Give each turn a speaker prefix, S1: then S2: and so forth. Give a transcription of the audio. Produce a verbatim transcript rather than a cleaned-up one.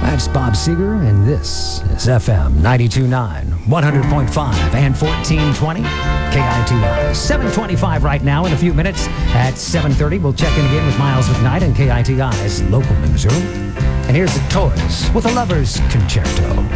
S1: That's Bob Seger, and this is F M ninety-two point nine, one hundred point five, and fourteen twenty K I T I. seven twenty-five right now. In a few minutes at seven thirty, we'll check in again with Miles McKnight in K I T I's local newsroom. And here's the Toys with a Lover's Concerto.